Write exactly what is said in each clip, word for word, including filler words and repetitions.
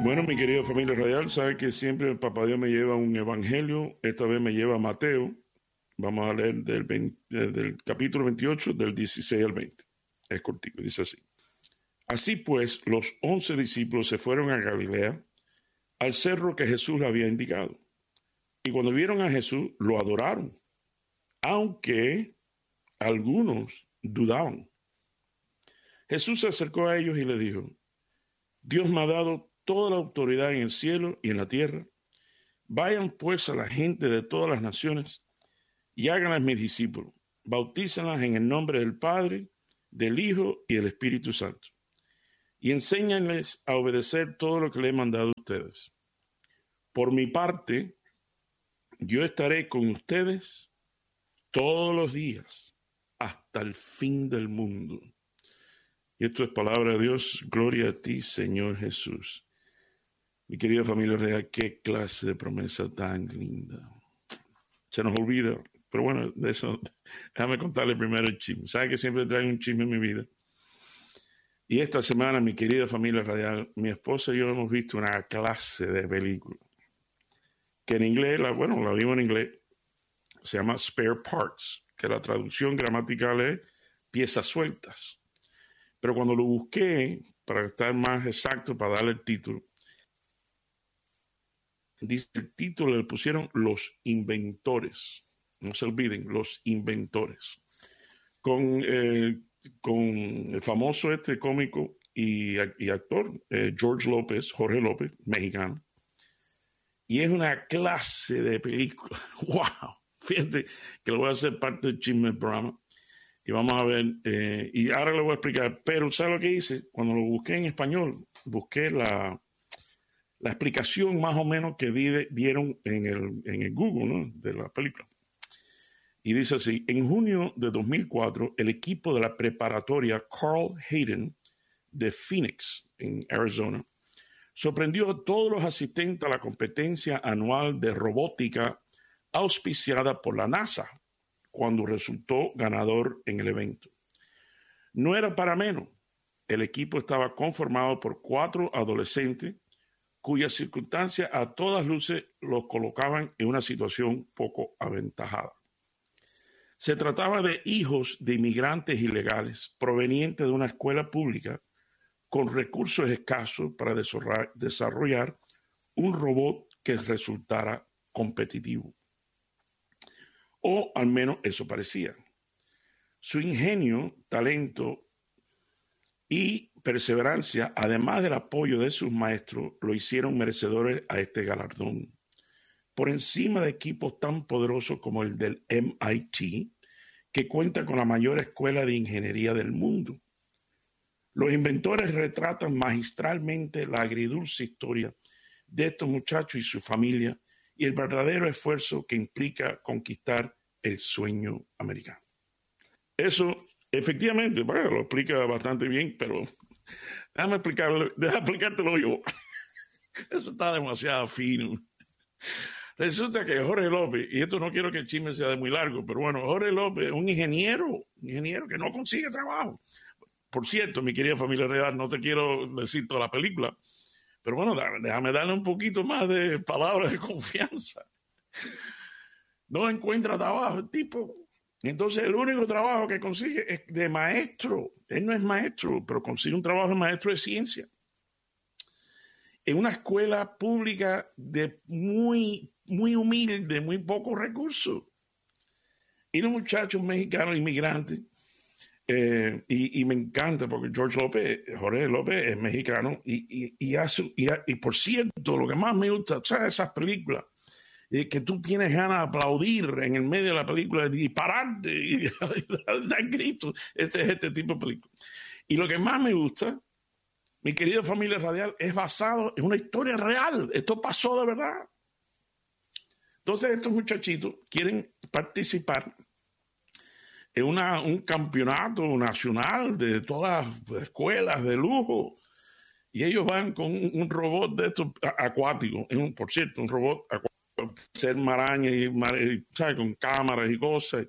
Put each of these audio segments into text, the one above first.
Bueno, mi querida familia radial, sabe que siempre el Papá Dios me lleva un evangelio. Esta vez me lleva a Mateo. Vamos a leer del, veinte, del capítulo veintiocho, del dieciséis al veinte. Es cortico, dice así. Así pues, los once discípulos se fueron a Galilea, al cerro que Jesús le había indicado. Y cuando vieron a Jesús, lo adoraron, aunque algunos dudaban. Jesús se acercó a ellos y les dijo: Dios me ha dado toda la autoridad en el cielo y en la tierra. Vayan pues a la gente de todas las naciones y háganlas mis discípulos. Bautícenlas en el nombre del Padre, del Hijo y del Espíritu Santo. Y enséñenles a obedecer todo lo que les he mandado a ustedes. Por mi parte, yo estaré con ustedes todos los días hasta el fin del mundo. Y esto es palabra de Dios. Gloria a ti, Señor Jesús. Mi querida familia real, qué clase de promesa tan linda. Se nos olvida, pero bueno, de eso, déjame contarle primero el chisme. ¿Sabe que siempre traigo un chisme en mi vida? Y esta semana, mi querida familia radial, mi esposa y yo hemos visto una clase de película que en inglés, la, bueno, la vimos en inglés, se llama Spare Parts, que la traducción gramatical es piezas sueltas. Pero cuando lo busqué, para estar más exacto, para darle el título, dice el título le pusieron Los Inventores. No se olviden, Los Inventores. Con, eh, con el famoso este cómico y, y actor eh, George López, Jorge López, mexicano. Y es una clase de película. ¡Wow! Fíjate que lo voy a hacer parte del chisme del programa. Y vamos a ver, eh, y ahora le voy a explicar, pero ¿sabe lo que hice? Cuando lo busqué en español, busqué la, la explicación más o menos que di, dieron en el, en el Google, ¿no?, de la película. Y dice así: en junio de dos mil cuatro, el equipo de la preparatoria Carl Hayden de Phoenix, en Arizona, sorprendió a todos los asistentes a la competencia anual de robótica auspiciada por la NASA, cuando resultó ganador en el evento. No era para menos. El equipo estaba conformado por cuatro adolescentes cuyas circunstancias a todas luces los colocaban en una situación poco aventajada. Se trataba de hijos de inmigrantes ilegales provenientes de una escuela pública con recursos escasos para desarrollar un robot que resultara competitivo. O al menos eso parecía. Su ingenio, talento y perseverancia, además del apoyo de sus maestros, lo hicieron merecedores a este galardón. Por encima de equipos tan poderosos como el del M I T, que cuenta con la mayor escuela de ingeniería del mundo. Los inventores retratan magistralmente la agridulce historia de estos muchachos y su familia y el verdadero esfuerzo que implica conquistar el sueño americano. Eso, efectivamente, bueno, lo explica bastante bien, pero déjame explicarlo, déjame explicártelo yo. Eso está demasiado fino. Resulta que Jorge López, y esto no quiero que el chisme sea de muy largo, pero bueno, Jorge López es un ingeniero, un ingeniero que no consigue trabajo. Por cierto, mi querida familia real, no te quiero decir toda la película, pero bueno, déjame darle un poquito más de palabras de confianza. No encuentra trabajo el tipo. Entonces el único trabajo que consigue es de maestro. Él no es maestro, pero consigue un trabajo de maestro de ciencia. En una escuela pública de muy, muy humilde, muy pocos recursos. Y los muchachos mexicanos inmigrantes, eh, y, y me encanta porque George López, Jorge López es mexicano, y, y, y, hace, y, y por cierto, lo que más me gusta, ¿sabes? Esas películas, eh, que tú tienes ganas de aplaudir en el medio de la película, y dispararte, y, y dar gritos. Este es este tipo de película. Y lo que más me gusta, mi querida familia radial, es basado en una historia real. Esto pasó de verdad. Entonces estos muchachitos quieren participar en una, un campeonato nacional de todas las escuelas de lujo. Y ellos van con un, un robot de estos acuáticos, un, por cierto, un robot acuático, ser maraña y, y ¿sabes? Con cámaras y cosas.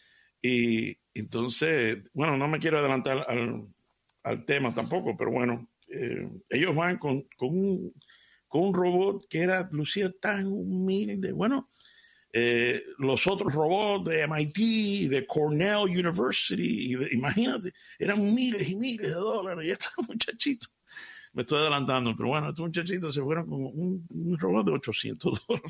Y entonces, bueno, no me quiero adelantar al, al tema tampoco, pero bueno, eh, ellos van con, con un con un robot que era, lucía tan humilde. Bueno, eh, los otros robots de M I T, de Cornell University, y de, imagínate, eran miles y miles de dólares. Y estos muchachitos, me estoy adelantando, pero bueno, estos muchachitos se fueron con un, un robot de ochocientos dólares.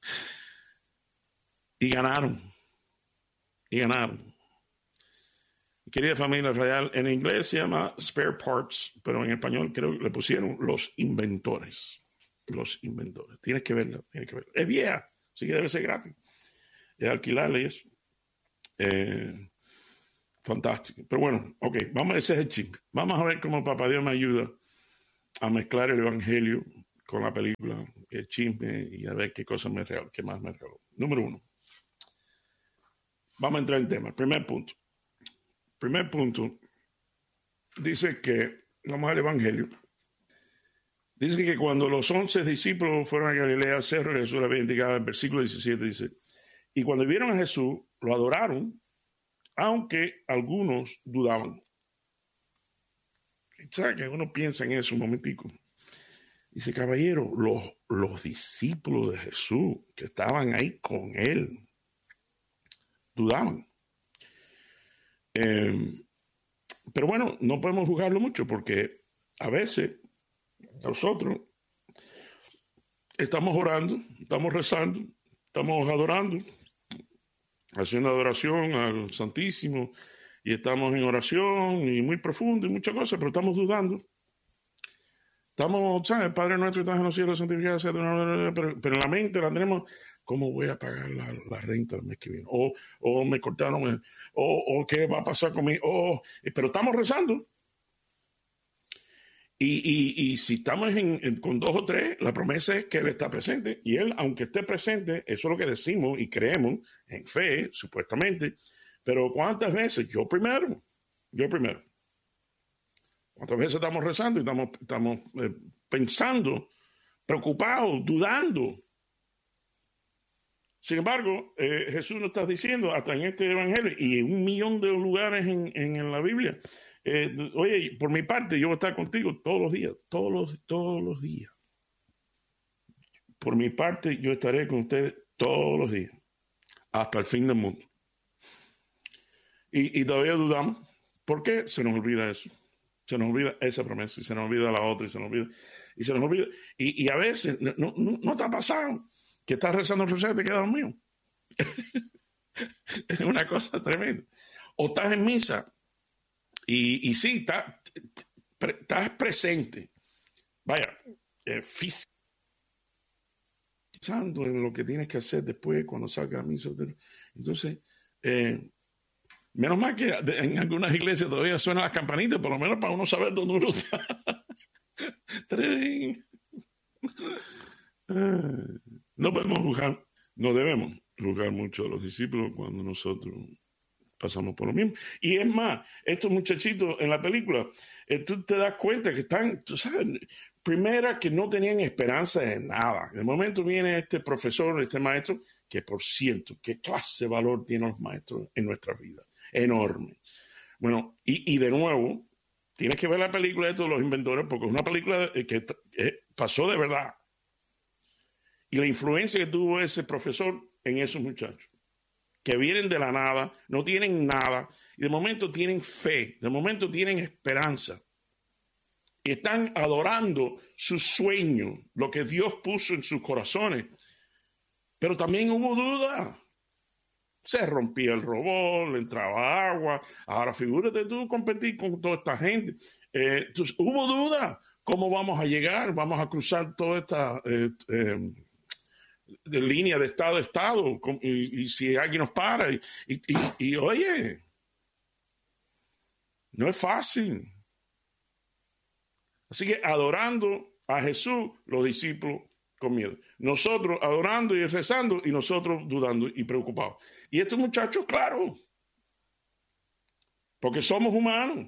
Y ganaron. Y ganaron. Querida familia real, en inglés se llama spare parts, pero en español creo que le pusieron los inventores. Los inventores. Tienes que verla, tienes que verla. Es vieja, así que debe ser gratis. Es alquilarle eso. Eh, fantástico. Pero bueno, ok, vamos a ese es el chip. Vamos a ver cómo Papá Dios me ayuda a mezclar el evangelio con la película, el chisme, y a ver qué cosa me regaló, qué más me regaló. Número uno. Vamos a entrar en tema. Primer punto. Primer punto. Dice que, vamos al evangelio. Dice que cuando los once discípulos fueron a Galilea, al cerro que Jesús le había indicado, el versículo diecisiete dice, y cuando vieron a Jesús, lo adoraron, aunque algunos dudaban. ¿Sabes que uno piensa en eso un momentico? Dice, caballero, los, los discípulos de Jesús que estaban ahí con él, dudaban. Eh, pero bueno, no podemos juzgarlo mucho porque a veces nosotros estamos orando, estamos rezando, estamos adorando, haciendo adoración al Santísimo, y estamos en oración y muy profundo y muchas cosas, pero estamos dudando. Estamos, ¿sabes? Padre nuestro que estás en los cielos, santificado sea tu nombre, pero, pero en la mente la tenemos, ¿cómo voy a pagar la, la renta el mes que viene? O, o me cortaron, el, o, o qué va a pasar conmigo, o, pero estamos rezando. Y, y, y si estamos en, en, con dos o tres, la promesa es que Él está presente. Y Él, aunque esté presente, eso es lo que decimos y creemos en fe, supuestamente. Pero ¿cuántas veces? Yo primero. Yo primero. ¿Cuántas veces estamos rezando y estamos, estamos eh, pensando, preocupados, dudando? Sin embargo, eh, Jesús nos está diciendo, hasta en este evangelio y en un millón de lugares en, en, en la Biblia, Eh, oye, por mi parte, yo voy a estar contigo todos los días, todos los, todos los días. Por mi parte, yo estaré con ustedes todos los días, hasta el fin del mundo. Y, y todavía dudamos. ¿Por qué? Se nos olvida eso. Se nos olvida esa promesa, y se nos olvida la otra, y se nos olvida, y se nos olvida. Y, y a veces, no, no, no te ha pasado que estás rezando el rosario y te quedas dormido. Es una cosa tremenda. O estás en misa. Y, y sí, estás está presente, vaya, eh, pensando en lo que tienes que hacer después cuando salga a misa. Entonces, eh, menos mal que en algunas iglesias todavía suenan las campanitas, por lo menos para uno saber dónde uno está. No podemos juzgar, no debemos juzgar mucho a los discípulos cuando nosotros pasamos por lo mismo. Y es más, estos muchachitos en la película, eh, tú te das cuenta que están, tú sabes, primera que no tenían esperanza de nada. De momento viene este profesor, este maestro, que por cierto, qué clase de valor tienen los maestros en nuestra vida. Enorme. Bueno, y, y de nuevo, tienes que ver la película de todos los inventores, porque es una película que eh, pasó de verdad. Y la influencia que tuvo ese profesor en esos muchachos, que vienen de la nada, no tienen nada, y de momento tienen fe, de momento tienen esperanza, y están adorando su sueño, lo que Dios puso en sus corazones. Pero también hubo duda. Se rompía el robot, le entraba agua. Ahora figúrate tú competir con toda esta gente. Eh, entonces, hubo duda. ¿Cómo vamos a llegar? Vamos a cruzar toda esta eh, eh, de línea de estado a estado, y, y si alguien nos para, y, y, y, y oye, no es fácil. Así que adorando a Jesús, los discípulos con miedo. Nosotros adorando y rezando, y nosotros dudando y preocupados. Y estos muchachos, claro, porque somos humanos,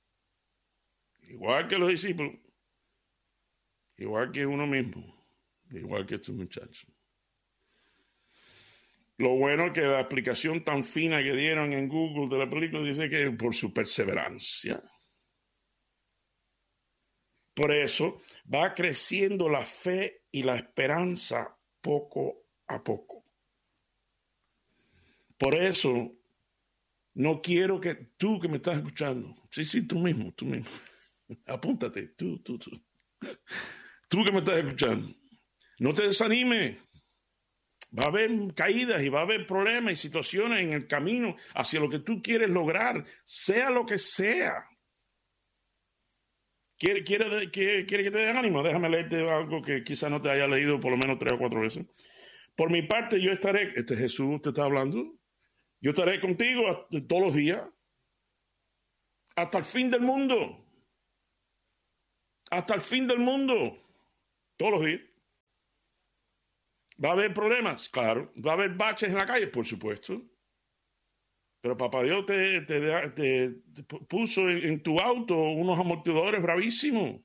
igual que los discípulos, igual que uno mismo, igual que estos muchachos. Lo bueno es que la explicación tan fina que dieron en Google de la película dice que por su perseverancia. Por eso va creciendo la fe y la esperanza poco a poco. Por eso, no quiero que tú que me estás escuchando, sí, sí, tú mismo, tú mismo, apúntate, tú, tú, tú, tú que me estás escuchando, no te desanimes. Va a haber caídas y va a haber problemas y situaciones en el camino hacia lo que tú quieres lograr, sea lo que sea. ¿Quiere, quiere, quiere, quiere que te dé ánimo? Déjame leerte algo que quizás no te haya leído por lo menos tres o cuatro veces. Por mi parte, yo estaré, este Jesús te está hablando, yo estaré contigo todos los días, hasta el fin del mundo. Hasta el fin del mundo. Todos los días. ¿Va a haber problemas? Claro. ¿Va a haber baches en la calle? Por supuesto. Pero papá Dios te, te, te, te puso en, en tu auto unos amortiguadores bravísimos.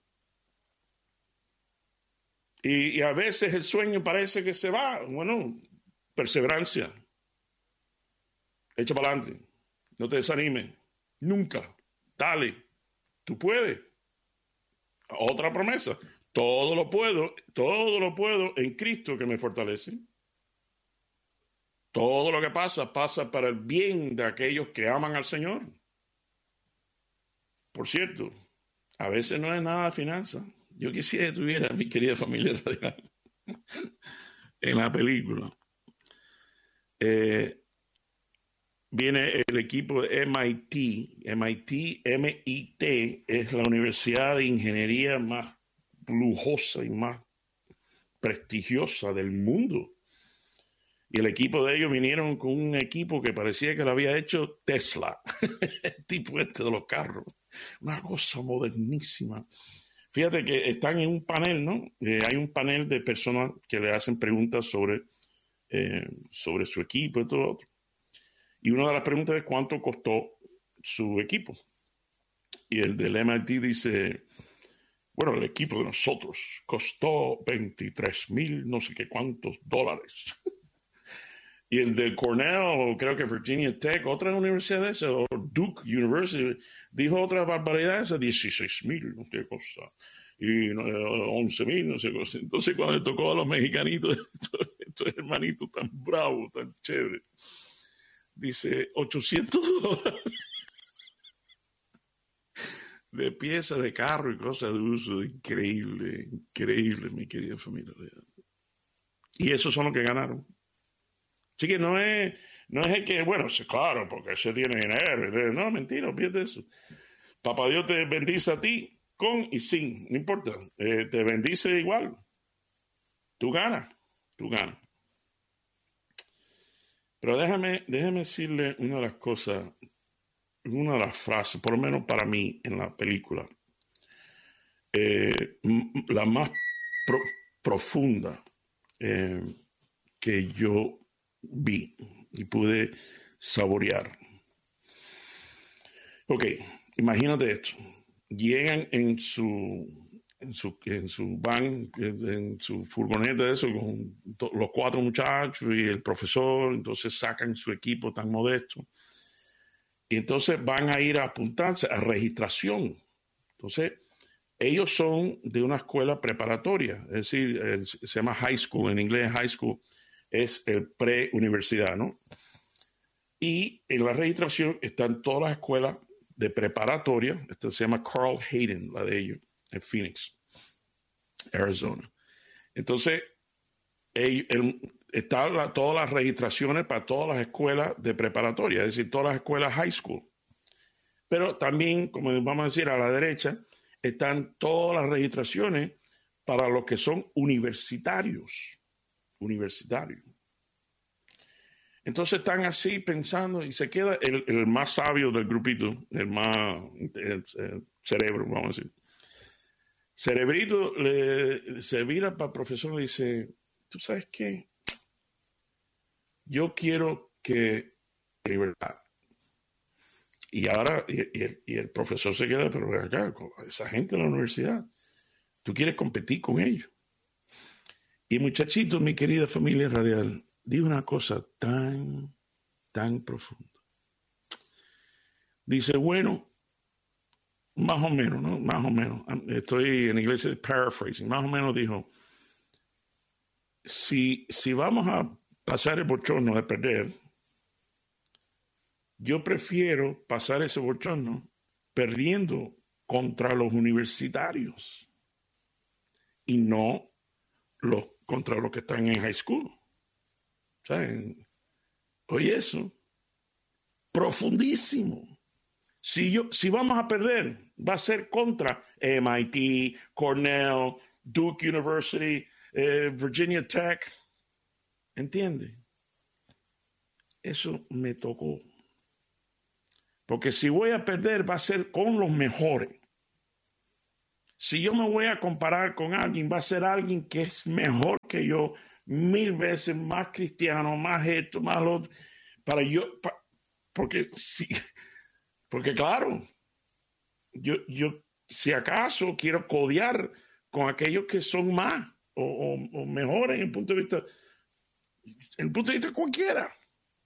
Y, y a veces el sueño parece que se va. Bueno, perseverancia. Echa para adelante. No te desanimes. Nunca. Dale. Tú puedes. Otra promesa. Todo lo puedo, todo lo puedo en Cristo que me fortalece. Todo lo que pasa, pasa para el bien de aquellos que aman al Señor. Por cierto, a veces no es nada de finanzas. Yo quisiera que tuviera a mi querida familia radial en la película. Eh, viene el equipo de M I T. M I T, M I T es la universidad de ingeniería más lujosa y más prestigiosa del mundo. Y el equipo de ellos vinieron con un equipo que parecía que lo había hecho Tesla, el tipo este de los carros. Una cosa modernísima. Fíjate que están en un panel, ¿no? Eh, hay un panel de personas que le hacen preguntas sobre, eh, sobre su equipo y todo lo otro. Y una de las preguntas es cuánto costó su equipo. Y el del M I T dice, bueno, el equipo de nosotros costó veintitrés mil no sé qué cuántos dólares. Y el de Cornell, creo que Virginia Tech, otra universidad de esa, o Duke University, dijo otra barbaridad, esa dieciséis mil, no sé qué cosa, y once mil, no sé qué cosa. Entonces cuando le tocó a los mexicanitos, estos, estos hermanitos tan bravos, tan chéveres, dice ochocientos dólares de piezas de carro y cosas de uso. Increíble, increíble, mi querida familia. Y esos son los que ganaron. Así que no es, no es el que, bueno, sí, claro, porque ese tiene dinero. No, mentira, olvídate de eso. Papá Dios te bendice a ti con y sin, no importa. Eh, te bendice igual. Tú ganas, tú ganas. Pero déjame, déjame decirle una de las cosas, una de las frases, por lo menos para mí en la película, eh, la más pro, profunda eh, que yo vi y pude saborear. Ok, imagínate esto. Llegan en su, en su, en su van, en su furgoneta, eso, con to, los cuatro muchachos y el profesor, entonces sacan su equipo tan modesto. Y entonces van a ir a apuntarse a registración. Entonces, ellos son de una escuela preparatoria, es decir, el, se llama high school, en inglés high school es el pre-universidad, ¿no? Y en la registración están todas las escuelas de preparatoria. Esta se llama Carl Hayden, la de ellos, en Phoenix, Arizona. Entonces, están todas las registraciones para todas las escuelas de preparatoria, es decir, todas las escuelas high school. Pero también, como vamos a decir, a la derecha, están todas las registraciones para los que son universitarios. Universitarios. Entonces están así pensando y se queda el, el más sabio del grupito, el más el, el cerebro, vamos a decir. Cerebrito le, se vira para el profesor y le dice, ¿tú sabes qué? Yo quiero que libertad. Y ahora, y, y, el, y el profesor se queda, pero acá, esa gente de la universidad, tú quieres competir con ellos. Y muchachito, mi querida familia radial, dijo una cosa tan, tan profunda. Dice, bueno, más o menos, ¿no? Más o menos. Estoy en inglés paraphrasing. Más o menos dijo, si, si vamos a pasar el bochorno de perder, yo prefiero pasar ese bochorno perdiendo contra los universitarios y no los, contra los que están en high school. O sea, en, oye, eso, profundísimo. Si, yo, si vamos a perder, va a ser contra M I T, Cornell, Duke University, eh, Virginia Tech. ¿Entiende? Eso me tocó. Porque si voy a perder, va a ser con los mejores. Si yo me voy a comparar con alguien, va a ser alguien que es mejor que yo, mil veces más cristiano, más esto, más lo otro. Para yo, para, porque si, porque claro, yo, yo si acaso quiero codear con aquellos que son más o, o, o mejores en el punto de vista, en el punto de vista cualquiera.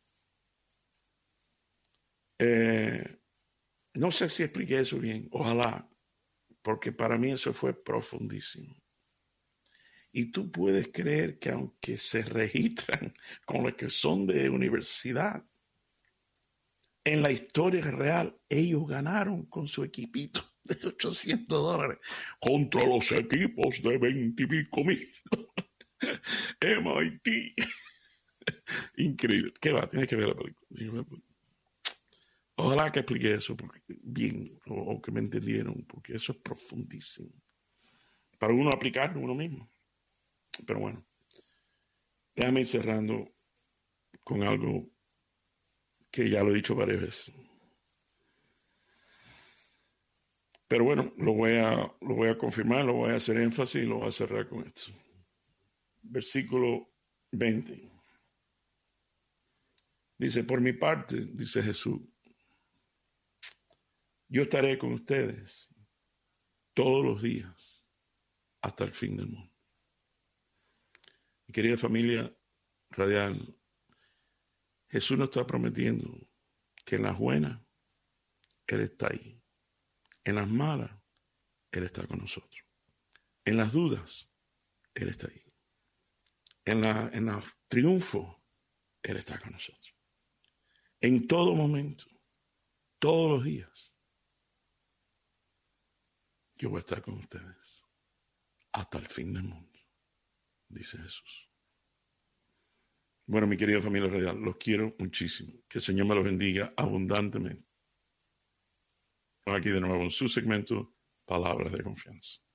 Eh, no sé si expliqué eso bien, ojalá, porque para mí eso fue profundísimo. Y tú puedes creer que aunque se registran con los que son de universidad, en la historia real, ellos ganaron con su equipito de ochocientos dólares contra los equipos de veinte y pico mil. M I T. Increíble. ¿Qué va? Tienes que ver la película. Ojalá que explique eso porque, bien, o, o que me entendieron, porque eso es profundísimo. Para uno aplicarlo uno mismo. Pero bueno, déjame ir cerrando con algo que ya lo he dicho varias veces. Pero bueno, lo voy a, lo voy a confirmar, lo voy a hacer énfasis y lo voy a cerrar con esto. Versículo veinte. Dice, por mi parte, dice Jesús, yo estaré con ustedes todos los días hasta el fin del mundo. Mi querida familia radial, Jesús nos está prometiendo que en las buenas Él está ahí. En las malas, Él está con nosotros. En las dudas, Él está ahí. En la, en los triunfos, Él está con nosotros. En todo momento, todos los días, yo voy a estar con ustedes hasta el fin del mundo, dice Jesús. Bueno, mi querida familia radial, los quiero muchísimo. Que el Señor me los bendiga abundantemente. Aquí de nuevo en su segmento, Palabras de Confianza.